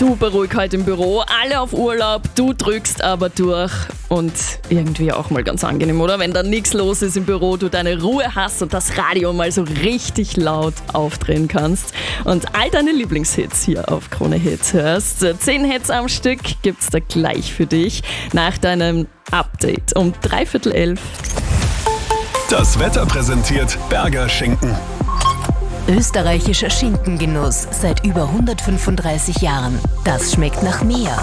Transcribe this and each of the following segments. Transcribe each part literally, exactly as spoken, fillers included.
super ruhig heute im Büro, alle auf Urlaub, du drückst aber durch und irgendwie auch mal ganz angenehm, oder? Wenn da nichts los ist im Büro, du deine Ruhe hast und das Radio mal so richtig laut aufdrehen kannst und all deine Lieblingshits hier auf Krone Hits hörst. Zehn Hits am Stück gibt's da gleich für dich nach deinem Update um dreiviertel elf. Das Wetter präsentiert Berger Schinken. Österreichischer Schinkengenuss seit über hundertfünfunddreißig Jahren. Das schmeckt nach mehr.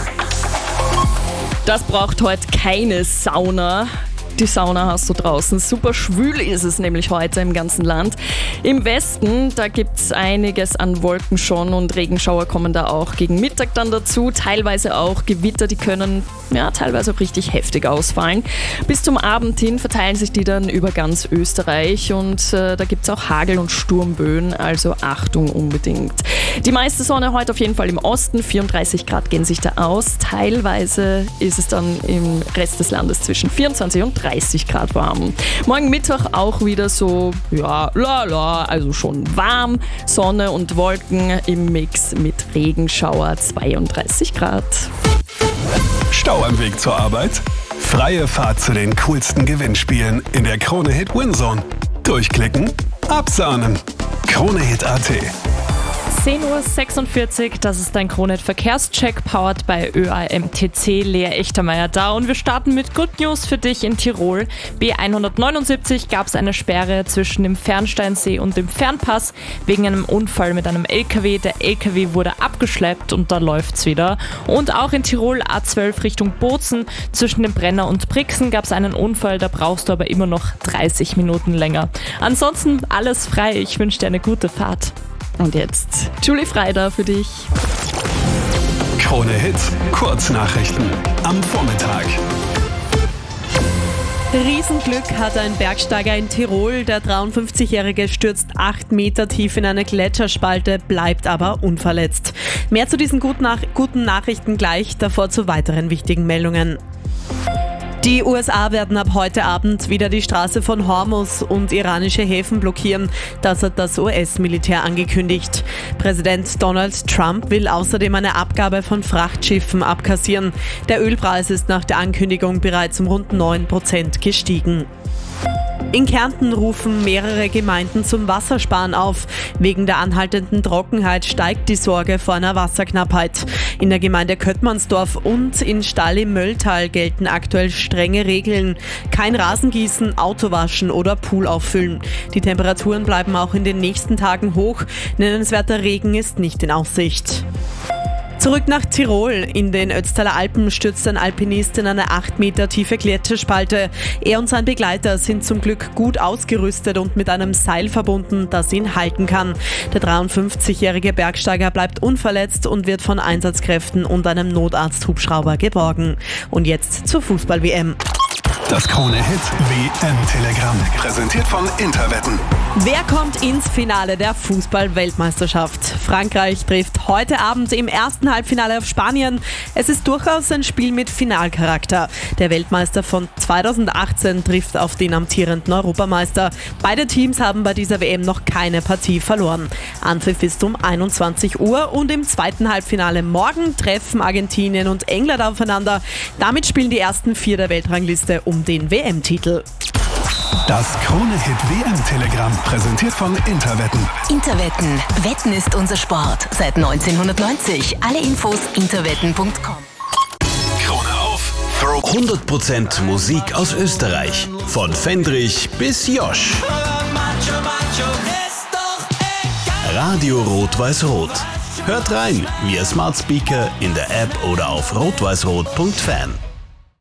Das braucht heute keine Sauna. Die Sauna hast du draußen. Super schwül ist es nämlich heute im ganzen Land. Im Westen, da gibt es einiges an Wolken schon und Regenschauer kommen da auch gegen Mittag dann dazu. Teilweise auch Gewitter, die können ja teilweise auch richtig heftig ausfallen. Bis zum Abend hin verteilen sich die dann über ganz Österreich und äh, da gibt es auch Hagel- und Sturmböen, also Achtung unbedingt. Die meiste Sonne heute auf jeden Fall im Osten, vierunddreißig Grad gehen sich da aus. Teilweise ist es dann im Rest des Landes zwischen vierundzwanzig und dreißig Grad warm. Morgen Mittwoch auch wieder so, ja, la la, also schon warm. Sonne und Wolken im Mix mit Regenschauer, zweiunddreißig Grad. Stau am Weg zur Arbeit? Freie Fahrt zu den coolsten Gewinnspielen in der Krone Hit Winzone. Durchklicken, absahnen. Krone Hit Punkt at. zehn Uhr sechsundvierzig, das ist dein Krone Hit Verkehrscheck, powered bei Ö A M T C, Lea Echtermeier da und wir starten mit Good News für dich in Tirol. B hundertneunundsiebzig gab es eine Sperre zwischen dem Fernsteinsee und dem Fernpass wegen einem Unfall mit einem L K W. Der L K W wurde abgeschleppt und da läuft's wieder. Und auch in Tirol A zwölf Richtung Bozen zwischen dem Brenner und Brixen gab es einen Unfall, da brauchst du aber immer noch dreißig Minuten länger. Ansonsten alles frei, ich wünsche dir eine gute Fahrt. Und jetzt Julie Freider für dich. Krone Hit, Kurznachrichten am Vormittag. Riesenglück hat ein Bergsteiger in Tirol. Der dreiundfünfzigjährige stürzt acht Meter tief in eine Gletscherspalte, bleibt aber unverletzt. Mehr zu diesen guten, Nach- guten Nachrichten gleich, davor zu weiteren wichtigen Meldungen. Die U S A werden ab heute Abend wieder die Straße von Hormuz und iranische Häfen blockieren. Das hat das U S-Militär angekündigt. Präsident Donald Trump will außerdem eine Abgabe von Frachtschiffen abkassieren. Der Ölpreis ist nach der Ankündigung bereits um rund neun Prozent gestiegen. In Kärnten rufen mehrere Gemeinden zum Wassersparen auf. Wegen der anhaltenden Trockenheit steigt die Sorge vor einer Wasserknappheit. In der Gemeinde Köttmannsdorf und in Stall im Mölltal gelten aktuell strenge Regeln. Kein Rasengießen, Autowaschen oder Pool auffüllen. Die Temperaturen bleiben auch in den nächsten Tagen hoch. Nennenswerter Regen ist nicht in Aussicht. Zurück nach Tirol. In den Ötztaler Alpen stürzt ein Alpinist in eine acht Meter tiefe Gletscherspalte. Er und sein Begleiter sind zum Glück gut ausgerüstet und mit einem Seil verbunden, das ihn halten kann. Der dreiundfünfzigjährige Bergsteiger bleibt unverletzt und wird von Einsatzkräften und einem Notarzt-Hubschrauber geborgen. Und jetzt zur Fußball-W M. Das Krone Hit W M-Telegramm, präsentiert von Interwetten. Wer kommt ins Finale der Fußball-Weltmeisterschaft? Frankreich trifft heute Abend im ersten Halbfinale auf Spanien. Es ist durchaus ein Spiel mit Finalcharakter. Der Weltmeister von zweitausendachtzehn trifft auf den amtierenden Europameister. Beide Teams haben bei dieser W M noch keine Partie verloren. Anpfiff ist um einundzwanzig Uhr und im zweiten Halbfinale morgen treffen Argentinien und England aufeinander. Damit spielen die ersten vier der Weltrangliste um den W M-Titel. Das Krone Hit W M-Telegramm, präsentiert von Interwetten. Interwetten. Wetten ist unser Sport. Seit neunzehnhundertneunzig. Alle Infos interwetten punkt com. Krone auf. hundert Prozent Musik aus Österreich. Von Fendrich bis Josch. Radio Rot-Weiß-Rot. Hört rein via Smart Speaker, in der App oder auf rot weiß rot punkt fan.